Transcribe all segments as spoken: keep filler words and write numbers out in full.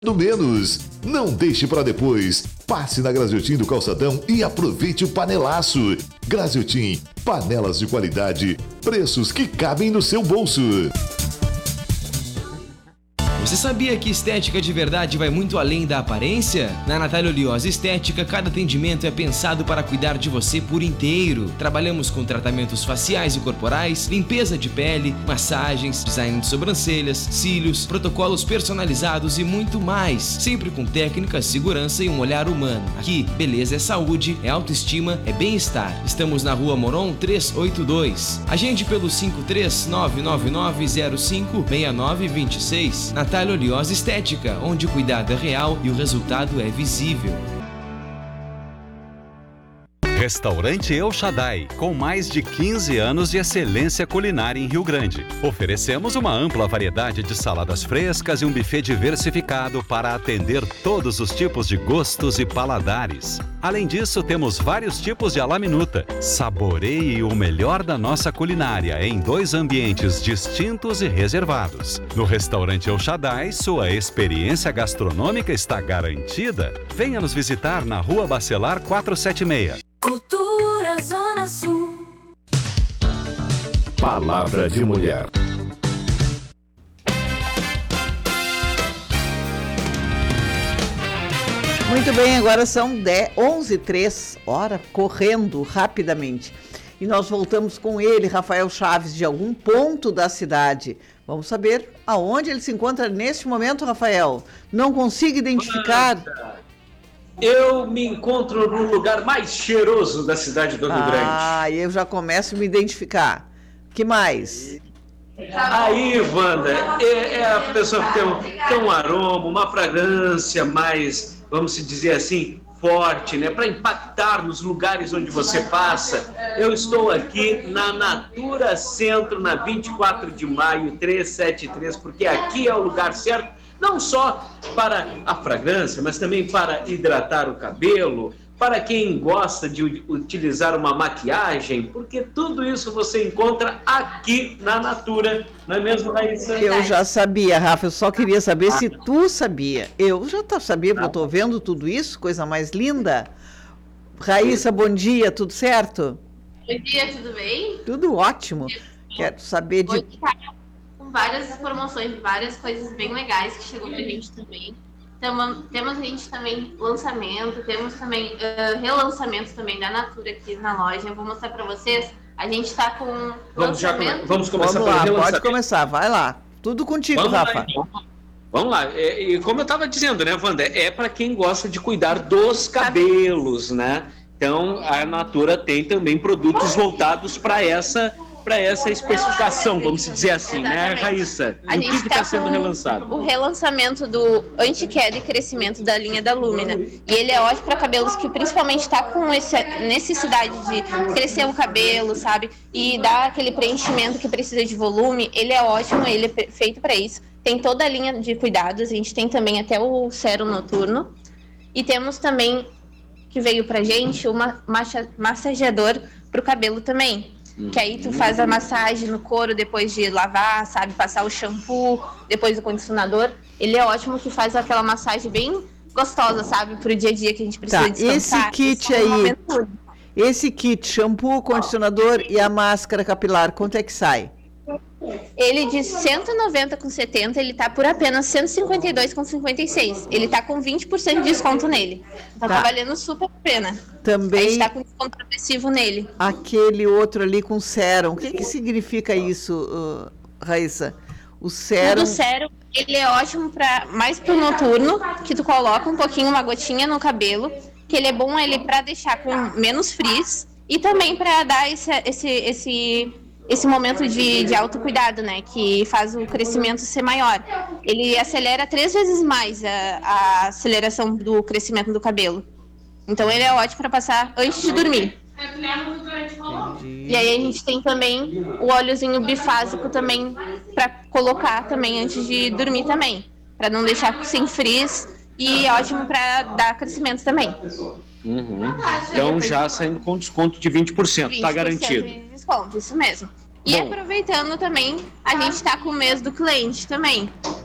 do menos. Não deixe para depois. Passe na Graziotin do Calçadão e aproveite o panelaço. Graziotin, panelas de qualidade, preços que cabem no seu bolso. Você sabia que estética de verdade vai muito além da aparência? Na Natália Oliosa Estética, cada atendimento é pensado para cuidar de você por inteiro. Trabalhamos com tratamentos faciais e corporais, limpeza de pele, massagens, design de sobrancelhas, cílios, protocolos personalizados e muito mais. Sempre com técnica, segurança e um olhar humano. Aqui, beleza é saúde, é autoestima, é bem-estar. Estamos na Rua Moron trezentos e oitenta e dois. Agende pelo cinco três nove nove nove zero cinco seis nove dois seis. Natália Oliosa Estética, onde o cuidado é real e o resultado é visível. Restaurante El Shaddai, com mais de quinze anos de excelência culinária em Rio Grande. Oferecemos uma ampla variedade de saladas frescas e um buffet diversificado para atender todos os tipos de gostos e paladares. Além disso, temos vários tipos de à la minuta. Saboreie o melhor da nossa culinária em dois ambientes distintos e reservados. No Restaurante El Shaddai, sua experiência gastronômica está garantida. Venha nos visitar na Rua Bacelar quatrocentos e setenta e seis. Cultura Zona Sul. Palavra de Mulher. Muito bem, agora são onze e três, hora correndo rapidamente. E nós voltamos com ele, Rafael Chaves, de algum ponto da cidade. Vamos saber aonde ele se encontra neste momento, Rafael. Não consigo identificar... Eu me encontro no lugar mais cheiroso da cidade do Rio Grande. Ah, eu já começo a me identificar. Que mais? Aí, Wanda, é, é a pessoa que tem um, tem um aroma, uma fragrância mais, vamos dizer assim, forte, né? Para impactar nos lugares onde você passa. Eu estou aqui na Natura Centro, na vinte e quatro de maio, trezentos e setenta e três, porque aqui é o lugar certo. Não só para a fragrância, mas também para hidratar o cabelo, para quem gosta de utilizar uma maquiagem, porque tudo isso você encontra aqui na Natura, não é mesmo, Raíssa? Eu já sabia, Rafa, eu só queria saber ah, se tu sabia. Eu já sabia, porque eu estou vendo tudo isso, coisa mais linda. Raíssa, bom dia, tudo certo? Bom dia, tudo bem? Tudo ótimo. Quero saber de... várias promoções, várias coisas bem legais que chegou pra gente também. Tamo, temos a gente também lançamento, temos também uh, relançamento também da Natura aqui na loja. Eu vou mostrar para vocês. A gente tá com vamos lançamento. Já, vamos começar vamos lá, pode começar, vai lá. Tudo contigo, vamos Rafa. Lá, então. Vamos lá. É, e como eu estava dizendo, né, Wanda, é para quem gosta de cuidar dos cabelos, né? Então a Natura tem também produtos voltados para essa para essa especificação, vamos dizer assim, exatamente, né, Raíssa? A e o gente que está tá sendo relançado? O relançamento do anti-queda e crescimento da linha da Lumina. E ele é ótimo para cabelos que principalmente está com essa necessidade de crescer o cabelo, sabe? E dar aquele preenchimento que precisa de volume. Ele é ótimo, ele é feito para isso. Tem toda a linha de cuidados, a gente tem também até o sérum noturno. E temos também, que veio pra gente, uma massageador pro cabelo também. Que aí tu faz a massagem no couro depois de lavar, sabe? Passar o shampoo, depois o condicionador. Ele é ótimo, que faz aquela massagem bem gostosa, sabe? Pro dia a dia que a gente precisa tá, descansar. Esse kit aí, esse kit, shampoo, condicionador e a máscara capilar, quanto é que sai? Ele de cento e noventa com setenta, ele tá por apenas cento e cinquenta e dois com cinquenta e seis. Ele tá com vinte por cento de desconto nele. Tá, tá. valendo super a pena. Também. A gente tá com desconto progressivo nele. Aquele outro ali com sérum. O que que significa isso, uh, Raíssa? O sérum. O sérum, ele é ótimo para mais pro noturno, que tu coloca um pouquinho, uma gotinha no cabelo, que ele é bom ele para deixar com menos frizz e também para dar esse esse esse esse momento de, de autocuidado, né, que faz o crescimento ser maior. Ele acelera três vezes mais a, a aceleração do crescimento do cabelo. Então ele é ótimo para passar antes de dormir. Entendi. E aí a gente tem também o óleozinho bifásico também para colocar também antes de dormir também, para não deixar sem frizz e ótimo para dar crescimento também. Uhum. Então já saindo com desconto de vinte por cento, está garantido. De desconto, isso mesmo. E Bom. aproveitando também, a gente está com o mês do cliente também.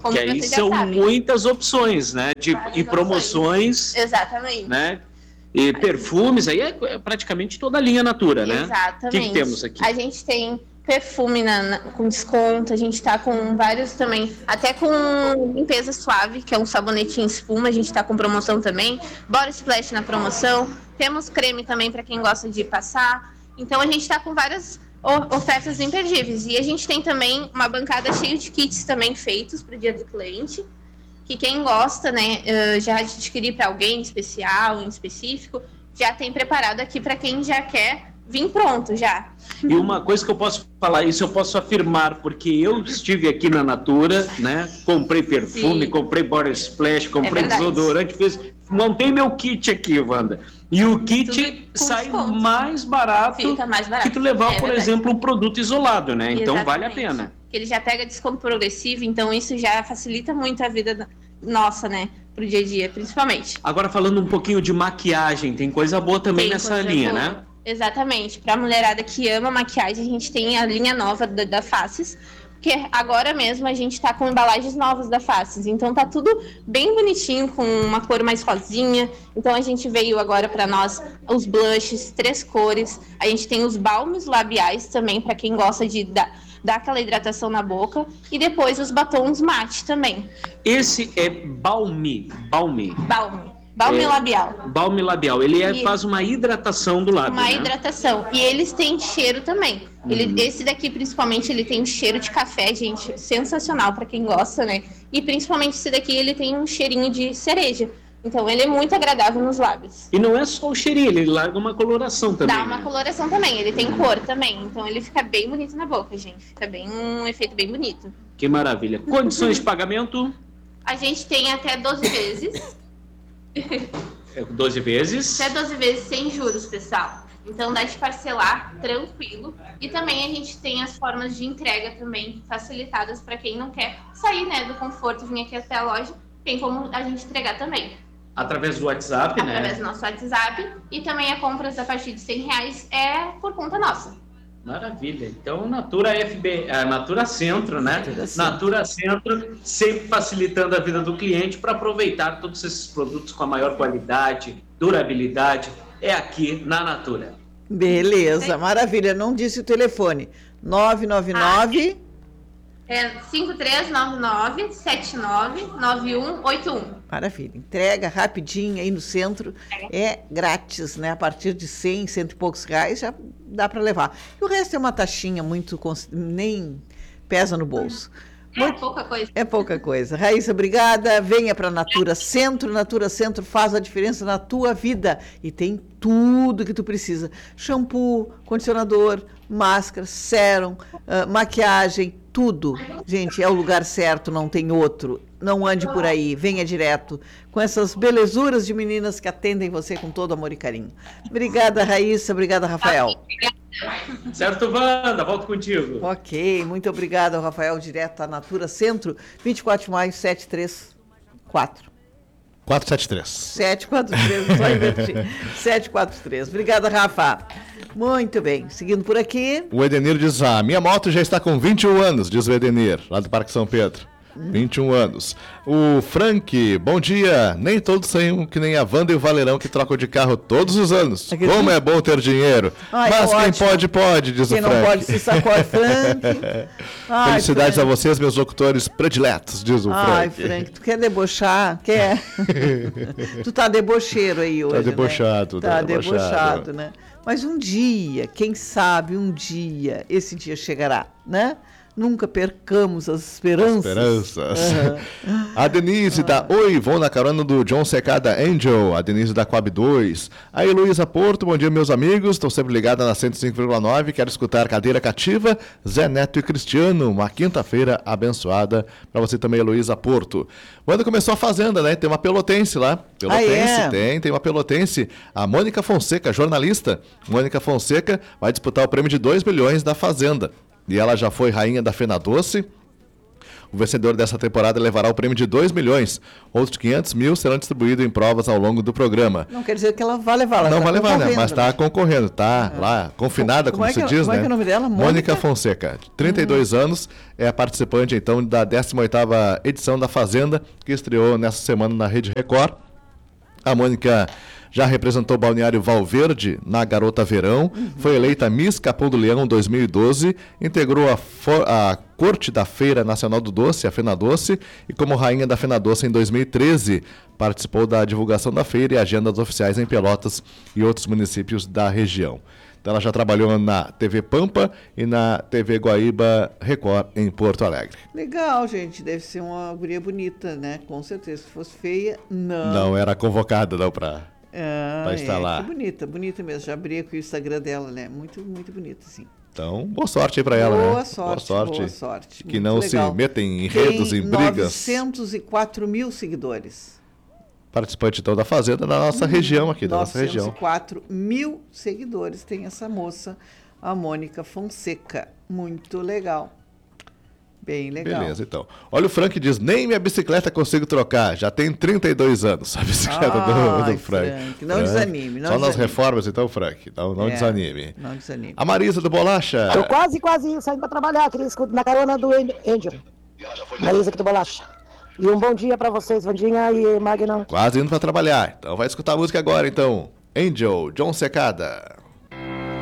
como que aí você já são sabe. muitas opções, né? De, Várias e promoções, opções. Exatamente. né? E perfumes, aí é é praticamente toda a linha Natura, né? Exatamente. O que, que temos aqui? A gente tem perfume na, na- com desconto, a gente tá com vários também, até com limpeza suave, que é um sabonete em espuma, a gente tá com promoção também, Body Splash na promoção, temos creme também para quem gosta de passar, então a gente tá com várias o- ofertas imperdíveis, e a gente tem também uma bancada cheia de kits também feitos para o dia do cliente, que quem gosta, né, eh, já de adquirir para alguém especial, em específico, já tem preparado aqui para quem já quer vir pronto já. E uma coisa que eu posso falar, isso eu posso afirmar, porque eu estive aqui na Natura, né? Comprei perfume, Sim. comprei body splash, comprei verdade. desodorante, fiz, montei meu kit aqui, Wanda. E o kit Tudo com sai desconto. mais barato, Fica mais barato. que tu levar, É por verdade. exemplo, um produto isolado, né? Então vale a Exatamente. pena. Que ele já pega desconto progressivo, então isso já facilita muito a vida da- nossa, né, pro dia a dia, principalmente. Agora falando um pouquinho de maquiagem, tem coisa boa também Tem nessa coisa linha, boa. né? Exatamente. Pra mulherada que ama maquiagem, a gente tem a linha nova da, da Faces, porque agora mesmo a gente tá com embalagens novas da Faces, então tá tudo bem bonitinho, com uma cor mais rosinha. Então a gente veio agora pra nós os blushes, três cores. A gente tem os balmes labiais também, pra quem gosta de dar, dar aquela hidratação na boca. E depois os batons mate também. Esse é balme, balme, Balme. Balme É. labial. balme labial. Ele é- E- faz uma hidratação do lábio, Uma né? hidratação. E eles têm cheiro também. Ele, Uhum. Esse daqui, principalmente, ele tem um cheiro de café, gente. Sensacional pra quem gosta, né? E principalmente esse daqui, ele tem um cheirinho de cereja. Então, ele é muito agradável nos lábios. E não é só o cheirinho, ele larga uma coloração também. Dá uma né? coloração também. Ele tem cor também. Então, ele fica bem bonito na boca, gente. Fica bem um efeito bem bonito. Que maravilha. Condições de pagamento? A gente tem até doze vezes. É doze vezes. Até doze vezes sem juros, pessoal. Então dá de parcelar tranquilo. E também a gente tem as formas de entrega também facilitadas para quem não quer sair, né, do conforto, vir aqui até a loja. Tem como a gente entregar também. Através do WhatsApp, Através né? do nosso WhatsApp. E também a compras a partir de cem reais é por conta nossa. Maravilha. Então, Natura F B, a Natura Centro, né? Natura Centro. Natura Centro, sempre facilitando a vida do cliente para aproveitar todos esses produtos com a maior qualidade, durabilidade, é aqui na Natura. Beleza, maravilha. Não disse o telefone. nove nove nove. É cinco três nove nove sete nove nove um oito um. Maravilha. Entrega rapidinho aí no centro. É grátis, né? A partir de cem, cento e poucos reais já dá para levar. E o resto é uma taxinha muito... cons- nem pesa no bolso. É pouca coisa. É pouca coisa. Raíssa, obrigada. Venha para Natura Centro. Natura Centro faz a diferença na tua vida. E tem tudo que tu precisa. Shampoo, condicionador, máscara, sérum, ah, maquiagem, tudo. Gente, é o lugar certo, não tem outro. Não ande por aí, venha direto. Com essas belezuras de meninas que atendem você com todo amor e carinho. Obrigada, Raíssa. Obrigada, Rafael. Certo, Wanda? Volto contigo. Ok, muito obrigada, Rafael, direto da Natura Centro, vinte e quatro de maio, setecentos e trinta e quatro. quatrocentos e setenta e três. setecentos e quarenta e três, só invertir. setecentos e quarenta e três. Obrigada, Rafa. Muito bem, seguindo por aqui. O Edenir diz: a minha moto já está com vinte e um anos, diz o Edenir, lá do Parque São Pedro. vinte e um anos. O Frank, bom dia. Nem todos são que nem a Wanda e o Valerão que trocam de carro todos os anos. Acredito. Como é bom ter dinheiro. Ai, Mas quem ótimo. pode, pode, diz Quem o não Frank. pode se sacode, Frank. Ai, Felicidades Frank. a vocês, meus locutores prediletos, diz o Ai, Frank. Frank, tu quer debochar? Quer? Tu tá debocheiro aí hoje, debochado, né? tá Tá debochado. debochado, né? Mas um dia, quem sabe, um dia, esse dia chegará, né? Nunca percamos as esperanças. Esperanças. Aham. A Denise da Oi, vou na carona do John Secada Angel. A Denise da Coab dois. A Heloísa Porto, bom dia, meus amigos. Estou sempre ligada na cento e cinco vírgula nove. Quero escutar Cadeira Cativa, Zé Neto e Cristiano. Uma quinta-feira abençoada para você também, Heloísa Porto. Quando começou a Fazenda, né? Tem uma pelotense lá. Pelotense, Ah, é? tem, tem uma pelotense. A Mônica Fonseca, jornalista. Mônica Fonseca vai disputar o prêmio de dois milhões da Fazenda. E ela já foi rainha da Fena Doce. O vencedor dessa temporada levará o prêmio de dois milhões. Outros quinhentos mil serão distribuídos em provas ao longo do programa. Não quer dizer que ela vai levar, ela Não tá vai levar, né? Mas está né? concorrendo, está É. lá, confinada, como, Como é se que- diz, como né? é que é o nome dela? Mônica, Mônica? Fonseca, trinta e dois anos, é a participante, então, da décima oitava edição da Fazenda, que estreou nessa semana na Rede Record. A Mônica já representou o Balneário Valverde na Garota Verão, Uhum. foi eleita Miss Capão do Leão em dois mil e doze, integrou a, fo- a Corte da Feira Nacional do Doce, a FenaDoce, e como rainha da FenaDoce em dois mil e treze, participou da divulgação da feira e agendas oficiais em Pelotas e outros municípios da região. Então ela já trabalhou na T V Pampa e na T V Guaíba Record em Porto Alegre. Legal, gente. Deve ser uma guria bonita, né? Com certeza. Se fosse feia, não. Não era convocada, não, para Ah, pra estar é, lá. Que bonita, bonita mesmo. Já abri aqui o Instagram dela, né? Muito, muito bonita, sim. Então, boa sorte aí para ela, né? Boa sorte, boa sorte. boa sorte. Que Muito não legal. se metem em enredos, Tem em brigas. novecentos e quatro mil seguidores. Participante, então, da Fazenda da nossa região aqui, da nossa região. novecentos e quatro mil seguidores tem essa moça, a Mônica Fonseca. Muito legal. Bem legal. Beleza, então. Olha, o Frank diz, nem minha bicicleta consigo trocar, já tem trinta e dois anos, a bicicleta do, Ai, do Frank. Frank, não desanime, não Só nas desanime. reformas, então, Frank, não, não É, desanime. Não desanime. A Marisa do Bolacha. Tô quase, quase saindo pra trabalhar, Cris, na carona do Angel. Marisa aqui do Bolacha. E um bom dia pra vocês, Vandinha e Magna. Quase indo para trabalhar. Então vai escutar a música agora, então. Angel, John Secada.